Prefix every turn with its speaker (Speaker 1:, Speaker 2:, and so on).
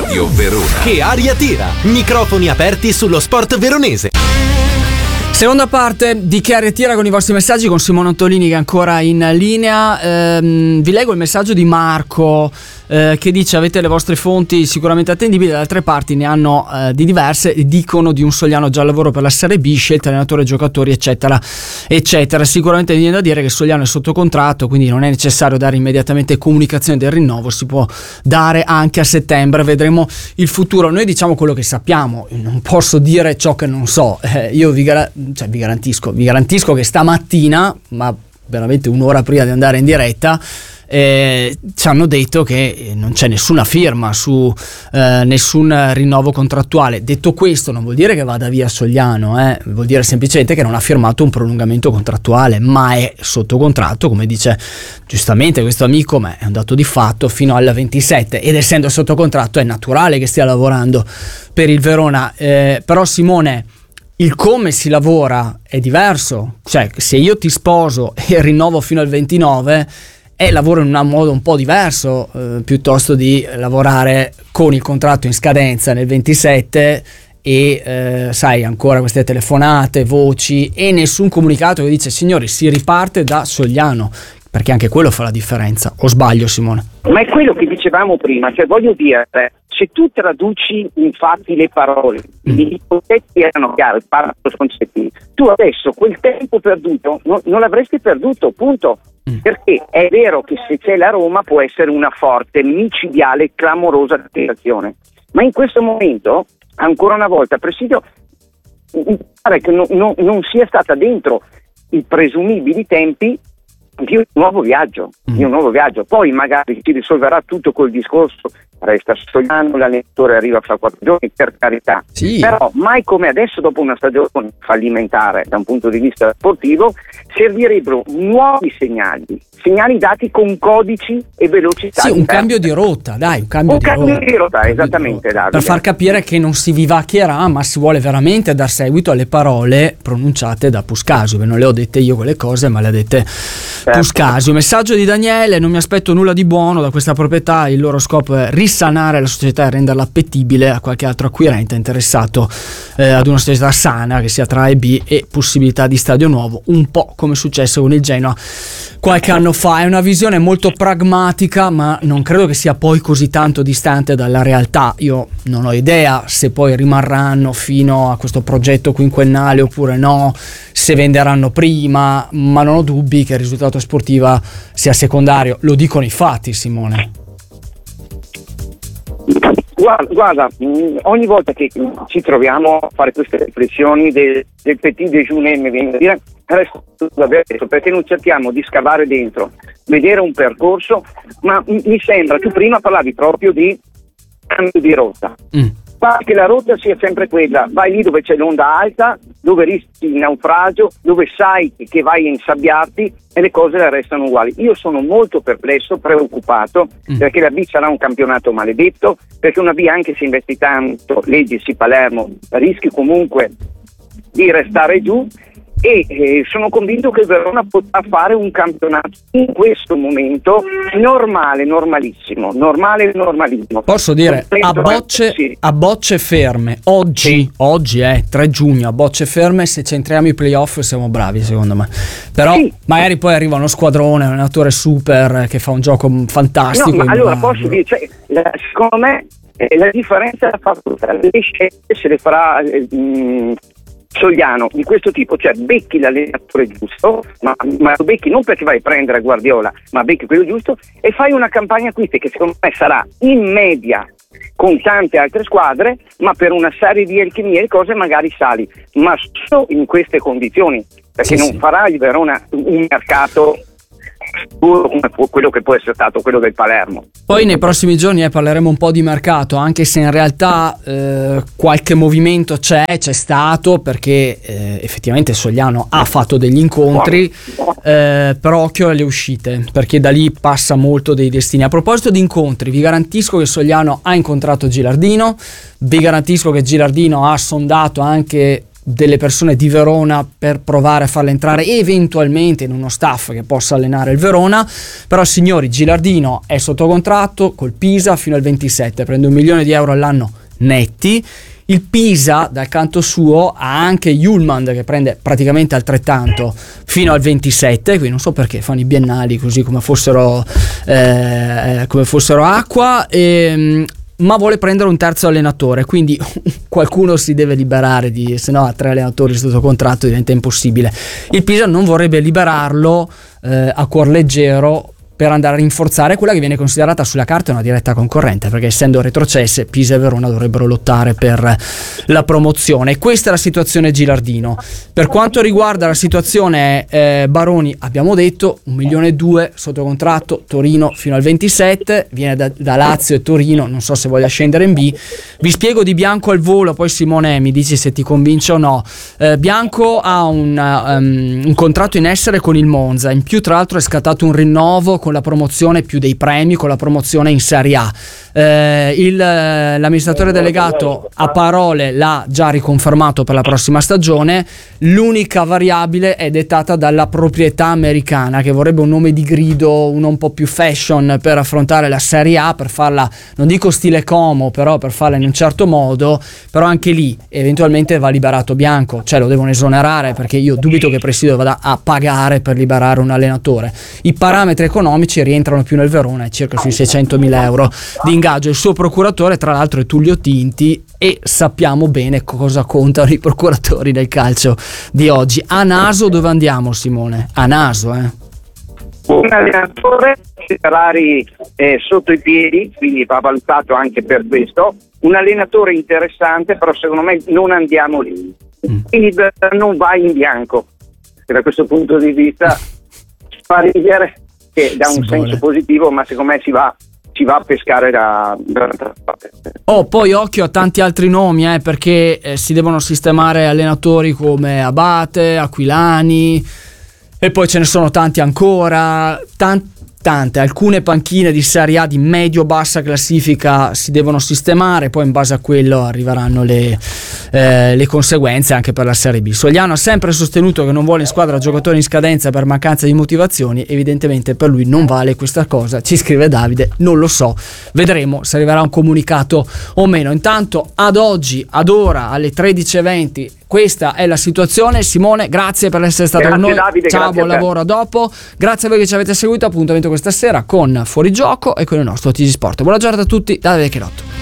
Speaker 1: Radio Verona.
Speaker 2: Che aria tira? Microfoni aperti sullo sport veronese.
Speaker 3: Seconda parte di Che aria tira con i vostri messaggi, con Simone Antolini che è ancora in linea. Vi leggo il messaggio di Marco che dice: avete le vostre fonti sicuramente attendibili, da altre parti ne hanno di diverse, dicono di un Sogliano già al lavoro per la Serie B, scelta allenatore, giocatori eccetera eccetera. Sicuramente viene da dire che Sogliano è sotto contratto, quindi non è necessario dare immediatamente comunicazione del rinnovo, si può dare anche a settembre, vedremo il futuro. Noi diciamo quello che sappiamo, non posso dire ciò che non so. Io vi garantisco che stamattina, ma veramente un'ora prima di andare in diretta, ci hanno detto che non c'è nessuna firma su nessun rinnovo contrattuale. Detto questo, non vuol dire che vada via Sogliano, vuol dire semplicemente che non ha firmato un prolungamento contrattuale, ma è sotto contratto, come dice giustamente questo amico, ma è un dato di fatto, fino al 27, ed essendo sotto contratto è naturale che stia lavorando per il Verona. Però Simone, il come si lavora è diverso, cioè se io ti sposo e rinnovo fino al 29 lavoro in un modo un po' diverso, piuttosto di lavorare con il contratto in scadenza nel 27 e sai, ancora queste telefonate, voci e nessun comunicato che dice signori si riparte da Sogliano, perché anche quello fa la differenza. O sbaglio, Simone?
Speaker 4: Ma è quello che dicevamo prima, cioè voglio dire, se tu traduci in fatti le parole, gli concetti erano chiari, parlo concetti, tu adesso quel tempo perduto non l'avresti perduto, punto. Perché è vero che se c'è la Roma può essere una forte, micidiale, clamorosa tentazione, ma in questo momento, ancora una volta, Presidio pare che non sia stata dentro i presumibili tempi di un nuovo viaggio, poi magari si risolverà tutto col discorso resta Sogliano, l'allenatore arriva fra 4 giorni, per carità, sì. Però mai come adesso, dopo una stagione fallimentare da un punto di vista sportivo, servirebbero nuovi segnali dati con codici e velocità.
Speaker 3: Sì, un cambio di rotta, dai, un cambio di rotta,
Speaker 4: esattamente,
Speaker 3: per far capire che non si vivacchierà, ma si vuole veramente dar seguito alle parole pronunciate da Puscasio. Non le ho dette io quelle cose, ma le ha dette Puscasio. Messaggio di Daniele: non mi aspetto nulla di buono da questa proprietà, il loro scopo è risanare la società e renderla appetibile a qualche altro acquirente interessato ad una società sana che sia tra A e B e possibilità di stadio nuovo, un po' come è successo con il Genoa qualche anno fa. È una visione molto pragmatica, ma non credo che sia poi così tanto distante dalla realtà. Io non ho idea se poi rimarranno fino a questo progetto quinquennale oppure no, se venderanno prima, ma non ho dubbi che il risultato sportivo sia secondario. Lo dicono i fatti, Simone.
Speaker 4: Guarda, ogni volta che ci troviamo a fare queste riflessioni del petit déjeuner, mi viene a dire, resto davvero, perché non cerchiamo di scavare dentro, vedere un percorso, ma mi sembra, tu prima parlavi proprio di cambio di rotta. Pare che la rotta sia sempre quella: vai lì dove c'è l'onda alta, dove rischi il naufragio, dove sai che vai a insabbiarti e le cose restano uguali. Io sono molto perplesso, preoccupato, perché la B sarà un campionato maledetto, perché una B, anche se investi tanto, leggi Palermo, rischi comunque di restare giù, e sono convinto che il Verona potrà fare un campionato in questo momento normalissimo.
Speaker 3: Posso dire a bocce ferme oggi 3 giugno, a bocce ferme, se centriamo i playoff siamo bravi secondo me, però magari poi arriva uno squadrone, un allenatore super che fa un gioco fantastico.
Speaker 4: No, ma allora posso dire, secondo me la differenza le scelte se le farà Sogliano di questo tipo, cioè becchi l'allenatore giusto, ma lo becchi non perché vai a prendere Guardiola, ma becchi quello giusto e fai una campagna acquisti che secondo me sarà in media con tante altre squadre, ma per una serie di alchimie e cose magari sali, ma solo in queste condizioni, perché non farà il Verona un mercato come quello che può essere stato quello del Palermo.
Speaker 3: Poi nei prossimi giorni parleremo un po' di mercato, anche se in realtà qualche movimento c'è stato, perché effettivamente Sogliano ha fatto degli incontri, però occhio alle uscite, perché da lì passa molto dei destini. A proposito di incontri, vi garantisco che Sogliano ha incontrato Gilardino, vi garantisco che Gilardino ha sondato anche delle persone di Verona per provare a farle entrare eventualmente in uno staff che possa allenare il Verona. Però signori, Gilardino è sotto contratto col Pisa fino al 27, prende 1 milione di euro all'anno netti. Il Pisa dal canto suo ha anche Hjulmand che prende praticamente altrettanto fino al 27, quindi non so perché fanno i biennali così come fossero acqua, ma vuole prendere un terzo allenatore, quindi qualcuno si deve liberare, se no a 3 allenatori sotto contratto diventa impossibile. Il Pisa non vorrebbe liberarlo a cuor leggero per andare a rinforzare quella che viene considerata sulla carta una diretta concorrente, perché essendo retrocesse Pisa e Verona dovrebbero lottare per la promozione. Questa è la situazione Gilardino. Per quanto riguarda la situazione Baroni, abbiamo detto 1,2 milioni sotto contratto, Torino fino al 27, viene da Lazio e Torino, non so se voglia scendere in B. Vi spiego Di Bianco al volo, poi Simone mi dici se ti convince o no. Bianco ha un contratto in essere con il Monza, in più tra l'altro è scattato un rinnovo con la promozione più dei premi, con la promozione in Serie A. L'amministratore delegato a parole l'ha già riconfermato per la prossima stagione. L'unica variabile è dettata dalla proprietà americana, che vorrebbe un nome di grido, uno un po' più fashion per affrontare la Serie A, per farla, non dico stile Como, però per farla in un certo modo. Però anche lì eventualmente va liberato Bianco, cioè lo devono esonerare, perché io dubito che Presidio vada a pagare per liberare un allenatore. I parametri economici rientrano più nel Verona, circa sui 600.000 euro di ingaggio. Il suo procuratore tra l'altro è Tullio Tinti, e sappiamo bene cosa contano i procuratori nel calcio di oggi. A naso dove andiamo, Simone? A naso,
Speaker 4: Un allenatore, Ferrari sotto i piedi, quindi va valutato anche per questo. Un allenatore interessante, però secondo me non andiamo lì. Quindi non va in bianco. E da questo punto di vista fa ridere, che dà un senso positivo, ma secondo me si va a pescare da un'altra parte.
Speaker 3: Poi occhio a tanti altri nomi, perché si devono sistemare allenatori come Abate, Aquilani, e poi ce ne sono tanti ancora, alcune panchine di Serie A di medio-bassa classifica si devono sistemare, poi in base a quello arriveranno le conseguenze anche per la Serie B. Sogliano ha sempre sostenuto che non vuole in squadra giocatori in scadenza per mancanza di motivazioni, evidentemente per lui non vale questa cosa, ci scrive Davide, non lo so, vedremo se arriverà un comunicato o meno. Intanto ad ora alle 13:20 questa è la situazione. Simone, grazie per essere stato con noi.
Speaker 4: Davide,
Speaker 3: ciao, buon lavoro a dopo. Grazie a voi che ci avete seguito. Appuntamento questa sera con Fuorigioco e con il nostro TG Sport. Buona giornata a tutti da Davide Chelotto.